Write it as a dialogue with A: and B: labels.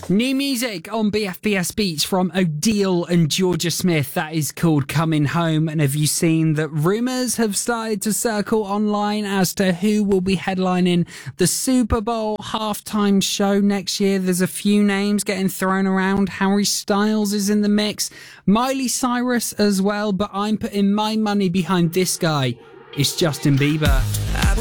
A: New music on BFBS Beats from Odile and Georgia Smith. That is called Coming Home. And have you seen that rumours have started to circle online as to who will be headlining the Super Bowl halftime show next year? There's a few names getting thrown around. Harry Styles is in the mix. Miley Cyrus as well. But I'm putting my money behind this guy. It's Justin Bieber.